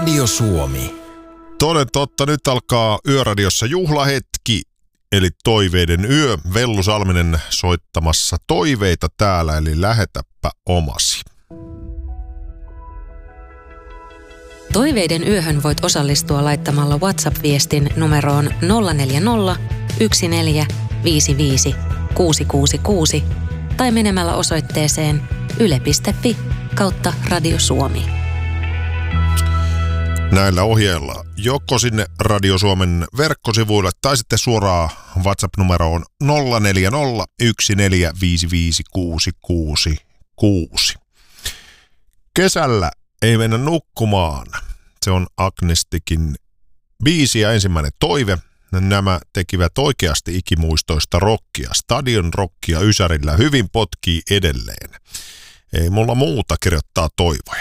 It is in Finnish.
Radio Suomi. Toden totta, nyt alkaa Yöradiossa juhlahetki, eli Toiveiden yö. Vellu Salminen soittamassa toiveita täällä, eli lähetäpä omasi. Toiveiden yöhön voit osallistua laittamalla WhatsApp-viestin numeroon 040 1455 666 tai menemällä osoitteeseen yle.fi/Radio Suomi. Näillä ohjeilla joko sinne Radio Suomen verkkosivuille tai sitten suoraan WhatsApp-numeroon 040 1455 666. Kesällä ei mennä nukkumaan. Se on Agnestikin biisi ja ensimmäinen toive. Nämä tekivät oikeasti ikimuistoista rockia. Stadion rockia Ysärillä hyvin potkii edelleen. Ei mulla muuta kirjoittaa toivo.